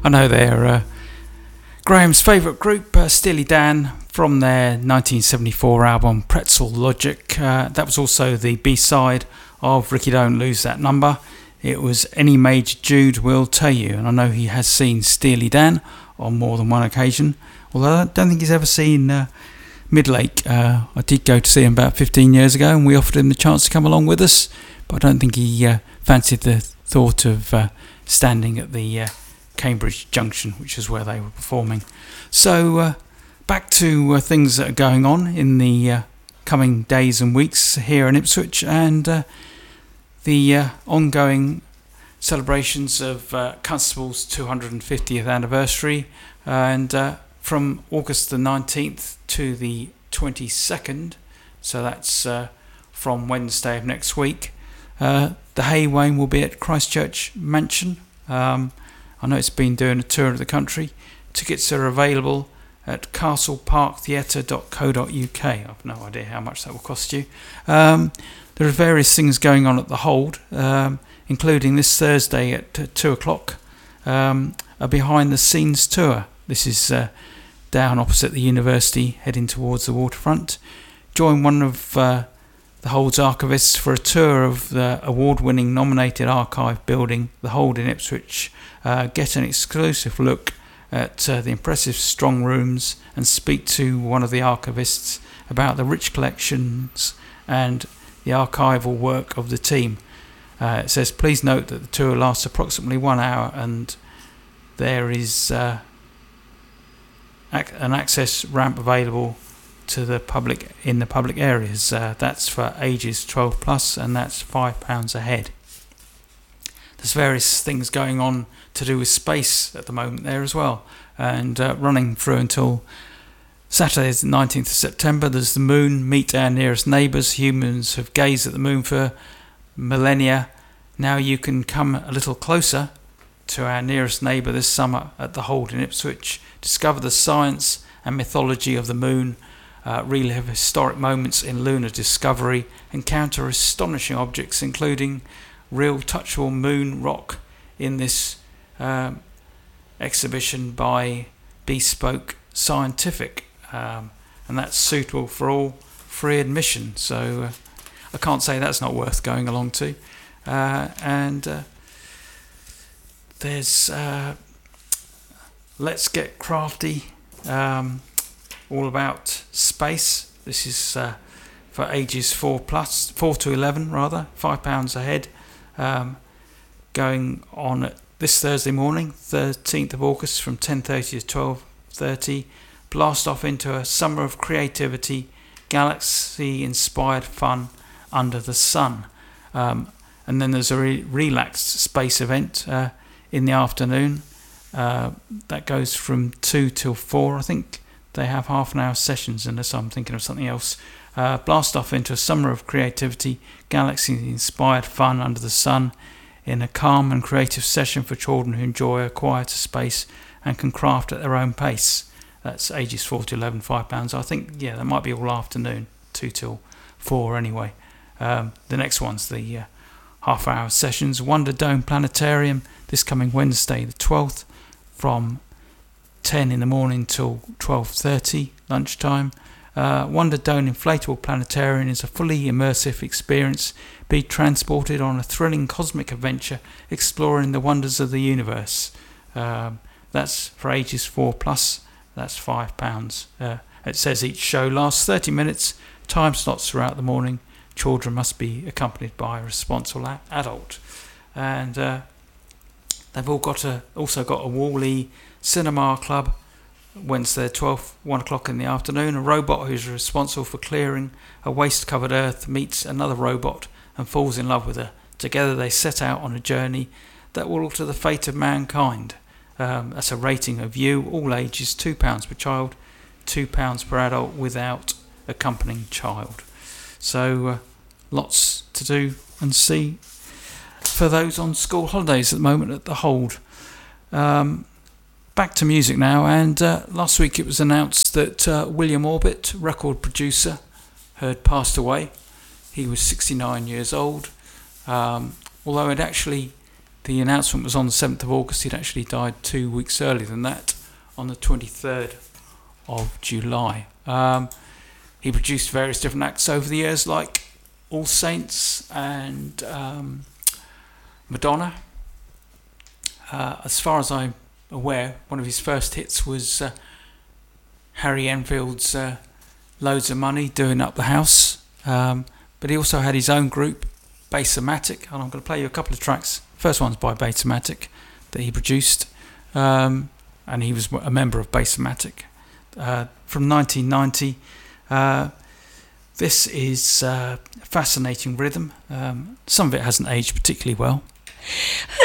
I know they're Graham's favourite group, Steely Dan, from their 1974 album Pretzel Logic. That was also the B-side of Ricky Don't Lose That Number. It was Any Major Jude Will Tell You, and I know he has seen Steely Dan on more than one occasion, although I don't think he's ever seen Midlake. I did go to see him about 15 years ago, and we offered him the chance to come along with us, but I don't think he fancied the thought of standing at the Cambridge Junction, which is where they were performing. So back to things that are going on in the coming days and weeks here in Ipswich, and the ongoing celebrations of Constable's 250th anniversary, and from August the 19th to the 22nd, so that's from Wednesday of next week, the Hay Wain will be at Christchurch Mansion. I know it's been doing a tour of the country. Tickets are available at castleparktheatre.co.uk. I've no idea how much that will cost you. There are various things going on at the Hold, including this Thursday at 2 o'clock, a behind-the-scenes tour. This is down opposite the university, heading towards the waterfront. Join one of the Hold's archivists for a tour of the award-winning nominated archive building, the Hold in Ipswich. Get an exclusive look at the impressive strong rooms and speak to one of the archivists about the rich collections and the archival work of the team. It says, please note that the tour lasts approximately 1 hour, and there is an access ramp available to the public in the public areas. That's for ages 12 plus, and that's £5 a head. There's various things going on to do with space at the moment there as well, and running through until Saturday the 19th of September. There's the moon, meet our nearest neighbours. Humans have gazed at the moon for millennia. Now you can come a little closer to our nearest neighbour this summer at the Hold in Ipswich. Discover the science and mythology of the moon, relive historic moments in lunar discovery, encounter astonishing objects including real touchable moon rock in this exhibition by Bespoke Scientific, and that's suitable for all, free admission, so I can't say that's not worth going along to. And there's Let's Get Crafty, all about space. This is for ages 4 to 11 rather, £5 a head, going on at this Thursday morning, 13th of August, from 10:30 to 12:30. Blast off into a summer of creativity, galaxy-inspired fun under the sun. And then there's a relaxed space event in the afternoon that goes from 2 till 4. I think they have half an hour sessions, unless I'm thinking of something else. Blast off into a summer of creativity, galaxy-inspired fun under the sun, in a calm and creative session for children who enjoy a quieter space and can craft at their own pace. That's ages 4 to 11, £5. I think, that might be all afternoon, 2 till 4 anyway. The next one's the half-hour sessions. Wonder Dome Planetarium, this coming Wednesday the 12th, from 10 in the morning till 12:30 lunchtime. Wonder Dome Inflatable Planetarium is a fully immersive experience. Be transported on a thrilling cosmic adventure exploring the wonders of the universe. That's for ages 4 plus. That's £5. It says each show lasts 30 minutes. Time slots throughout the morning. Children must be accompanied by a responsible adult. And they've also got a Wally Cinema Club, Wednesday 12th, 1 o'clock in the afternoon. A robot who's responsible for clearing a waste-covered earth meets another robot and falls in love with her. Together they set out on a journey that will alter the fate of mankind. That's a rating of You, all ages, £2 per child, £2 per adult without accompanying child. So lots to do and see for those on school holidays at the moment at the Hold. Back to music now, and last week it was announced that William Orbit, record producer, had passed away. He was 69 years old, although he'd actually the announcement was on the 7th of August. He'd actually died 2 weeks earlier than that, on the 23rd of July. He produced various different acts over the years, like All Saints and Madonna. As far as I'm aware, one of his first hits was Harry Enfield's Loads of Money, Doing Up the House. But he also had his own group, Bassomatic, and I'm going to play you a couple of tracks. First one's by Bassomatic that he produced, and he was a member of Bassomatic from 1990. This is fascinating rhythm. Some of it hasn't aged particularly well.